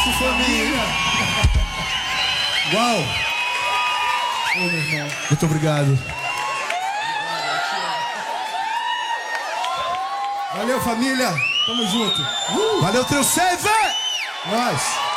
abraço, família. Uau. Ô, meu irmão. Muito obrigado. Valeu, família. Tamo junto. Valeu, Trio Seven. Nós.